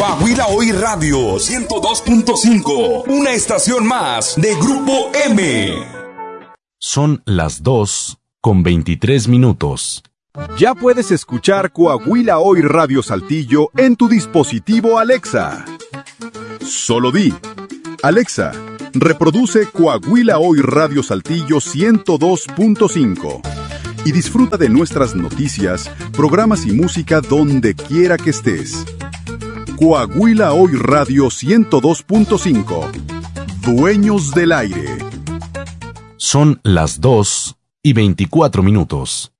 Coahuila Hoy Radio 102.5, una estación más de Grupo M. Son las 2:23. Ya puedes escuchar Coahuila Hoy Radio Saltillo en tu dispositivo Alexa. Solo di: Alexa, reproduce Coahuila Hoy Radio Saltillo 102.5 y disfruta de nuestras noticias, programas y música donde quiera que estés. Coahuila Hoy Radio 102.5. Dueños del aire. Son las 2:24.